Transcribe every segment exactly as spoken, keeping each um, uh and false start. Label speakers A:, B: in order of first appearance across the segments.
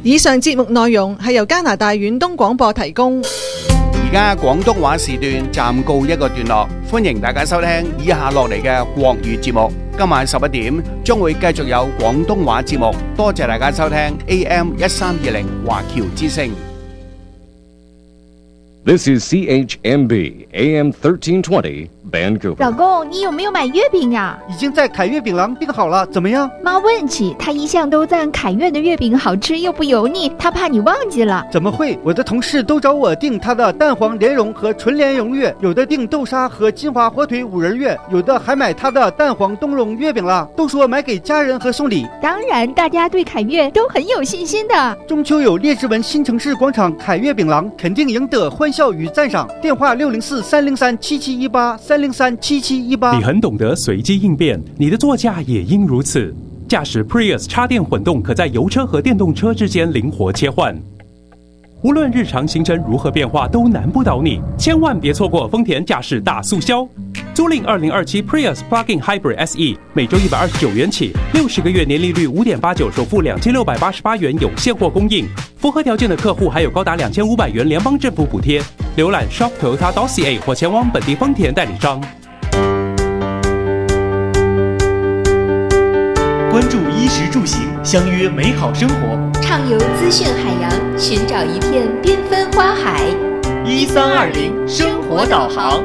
A: 以上節目內容係由加拿大遠東廣播提供。
B: 而家廣東話時段暫告一個段落，歡迎大家收聽以下落嚟嘅國語節目。今晚十一點將會繼續有廣東話節目，多謝大家收聽 A M 一三二零華僑之聲。
C: This is C H M B A M thirteen twenty Vancouver。
D: 老公，你有没有买月饼啊？
E: 已经在凯悦饼廊订好了，怎么样？
D: 妈问起，她一向都赞凯悦的月饼好吃又不油腻，她怕你忘记了。
E: 怎么会？我的同事都找我订她的蛋黄莲蓉和纯莲蓉月，有的订豆沙和金华火腿五仁月，有的还买她的蛋黄冬蓉月饼了，都说买给家人和送礼。
D: 当然，大家对凯悦都很有信心的。
E: 中秋有列治文新城市广场凯悦饼廊，肯定赢得欢笑与赞赏。电话六零四三零三七七一八三零三七七一八。
F: 你很懂得随机应变，你的座驾也应如此。驾驶 Prius 插电混动，可在油车和电动车之间灵活切换。无论日常行程如何变化，都难不倒你。千万别错过丰田驾驶大促销，租赁二零二七 Prius Plug-in Hybrid S E， 每周一百二十九元起，六十个月年利率五点八九，首付两千六百八十八元，有现货供应。符合条件的客户还有高达两千五百元联邦政府补贴。浏览 shop toyota dot c a 或前往本地丰田代理商。
G: 关注衣食住行，相约美好生活，
H: 畅游资讯海洋，寻找一片缤纷花海。
G: 一三二零生活导航。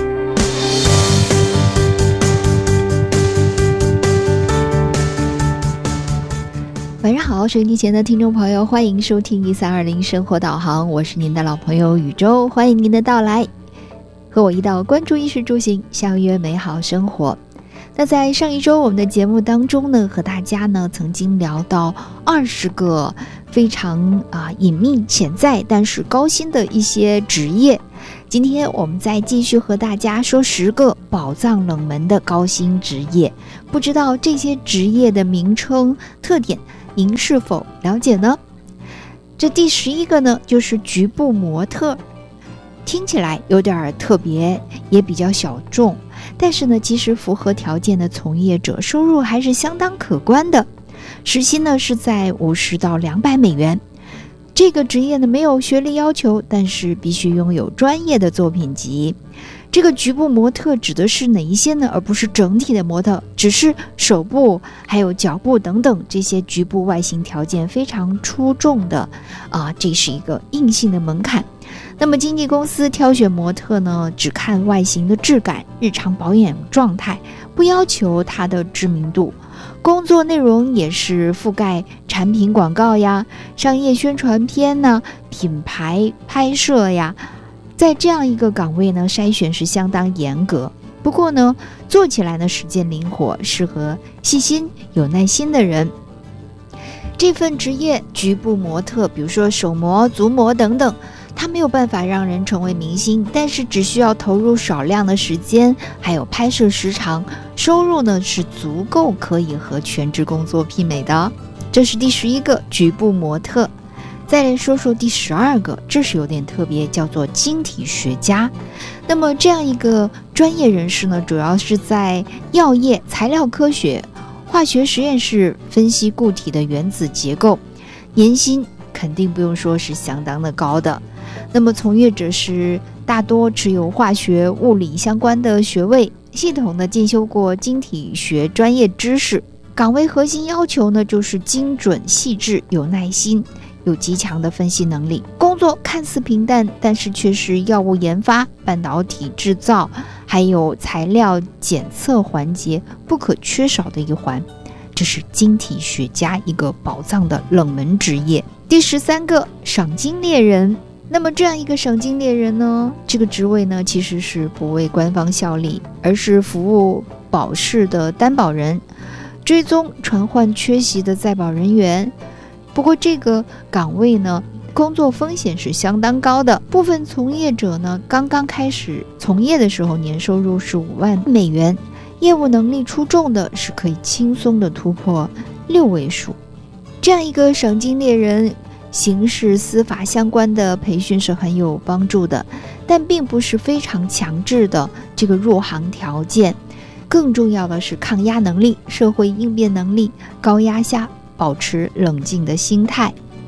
D: 晚上好，收音机前的听众朋友，欢迎收听一三二零生活导航，我是您的老朋友宇宙，欢迎您的到来，和我一道关注衣食住行，相约美好生活。那在上一周我们的节目当中呢，和大家呢曾经聊到二十个非常啊、呃、隐秘潜在但是高薪的一些职业。今天我们再继续和大家说十个宝藏冷门的高薪职业，不知道这些职业的名称特点您是否了解呢？这第十一个呢，就是局部模特。听起来有点特别，也比较小众，但是呢，其实符合条件的从业者收入还是相当可观的，时薪呢是在五十到两百美元。这个职业呢没有学历要求，但是必须拥有专业的作品集。这个局部模特指的是哪一些呢？而不是整体的模特，只是手部还有脚部等等这些局部外形条件非常出众的啊，这是一个硬性的门槛。那么经纪公司挑选模特呢，只看外形的质感、日常保养状态，不要求他的知名度。工作内容也是覆盖产品广告呀、商业宣传片呢、品牌拍摄呀。在这样一个岗位呢，筛选是相当严格。不过呢，做起来呢时间灵活，适合细心有耐心的人。这份职业局部模特，比如说手模、足模等等，它没有办法让人成为明星，但是只需要投入少量的时间，还有拍摄时长，收入呢是足够可以和全职工作媲美的。这是第十一个局部模特。再来说说第十二个，这是有点特别，叫做晶体学家。那么这样一个专业人士呢，主要是在药业、材料科学、化学实验室分析固体的原子结构，年薪肯定不用说是相当的高的。那么从业者是大多持有化学、物理相关的学位，系统的进修过晶体学专业知识。岗位核心要求呢，就是精准、细致、有耐心，有极强的分析能力。工作看似平淡，但是却是药物研发、半导体制造，还有材料检测环节不可缺少的一环。这是晶体学家一个宝藏的冷门职业。第十三个，赏金猎人。那么这样一个赏金猎人呢，这个职位呢其实是不为官方效力，而是服务保释的担保人，追踪传唤缺席的在保人员。不过这个岗位呢，工作风险是相当高的。部分从业者呢，刚刚开始从业的时候，年收入是五万美元，业务能力出众的是可以轻松的突破六位数。这样一个赏金猎人，刑事司法相关的培训是很有帮助的，但并不是非常强制的这个入行条件。更重要的是抗压能力、社会应变能力，高压下保持冷静的心态。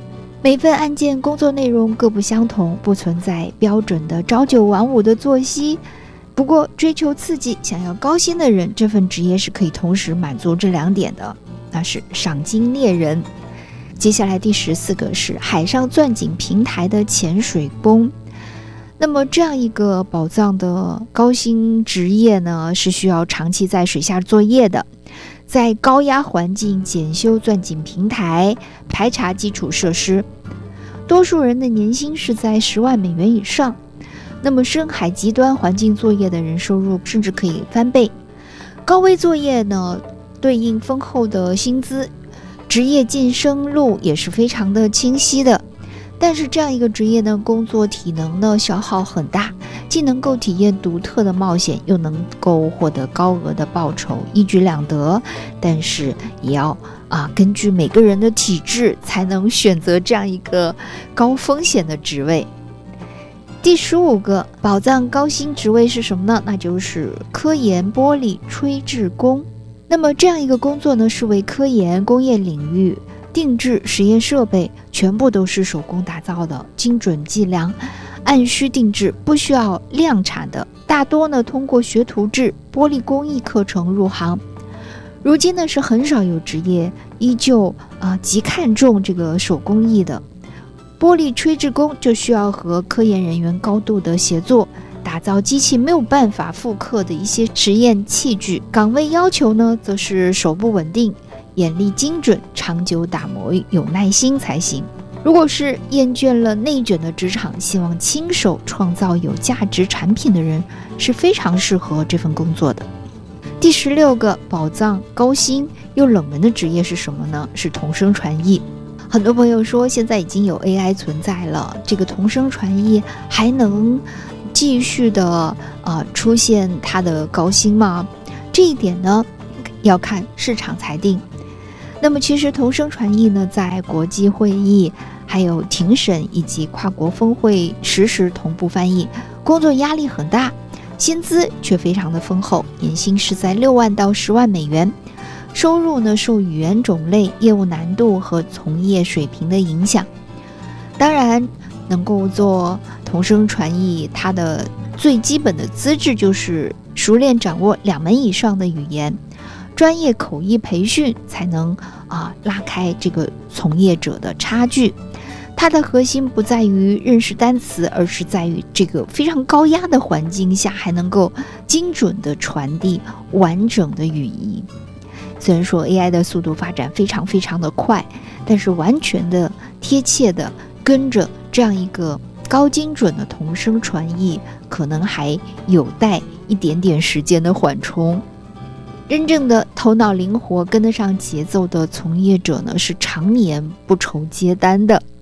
D: 每份案件工作内容各不相同，不存在标准的朝九晚五的作息。不过追求刺激、想要高薪的人，这份职业是可以同时满足这两点的，那是赏金猎人。接下来第十四个是海上钻井平台的潜水工。那么这样一个宝藏的高薪职业呢，是需要长期在水下作业的，在高压环境检修钻井平台，排查基础设施。多数人的年薪是在十万美元以上，那么深海极端环境作业的人收入甚至可以翻倍。高危作业呢，对应丰厚的薪资，职业晋升路也是非常的清晰的。但是这样一个职业呢，工作体能呢消耗很大，既能够体验独特的冒险，又能够获得高额的报酬，一举两得。但是也要啊，根据每个人的体质才能选择这样一个高风险的职位。第十五个宝藏高薪职位是什么呢？那就是科研玻璃吹制工。那么这样一个工作呢，是为科研工业领域定制实验设备，全部都是手工打造的，精准计量，按需定制，不需要量产的。大多呢通过学徒制玻璃工艺课程入行。如今呢是很少有职业依旧啊、呃、极看重这个手工艺的。玻璃吹制工就需要和科研人员高度的协作，打造机器没有办法复刻的一些实验器具。岗位要求呢，则是手部稳定，眼力精准，长久打磨，有耐心才行。如果是厌倦了内卷的职场，希望亲手创造有价值产品的人，是非常适合这份工作的。第十六个宝藏高薪又冷门的职业是什么呢？是同声传译。很多朋友说现在已经有 A I 存在了，这个同声传译还能继续的呃出现它的高薪吗？这一点呢要看市场裁定。那么其实同声传译呢，在国际会议还有庭审以及跨国峰会实时同步翻译，工作压力很大，薪资却非常的丰厚，年薪是在六万到十万美元。收入呢受语言种类、业务难度和从业水平的影响。当然能够做同声传译，它的最基本的资质就是熟练掌握两门以上的语言，专业口译培训才能啊拉开这个从业者的差距。它的核心不在于认识单词，而是在于这个非常高压的环境下还能够精准地传递完整的语义。虽然说 A I 的速度发展非常非常的快，但是完全的贴切的跟着这样一个高精准的同声传译，可能还有待一点点时间的缓冲。真正的头脑灵活跟得上节奏的从业者呢，是常年不愁接单的。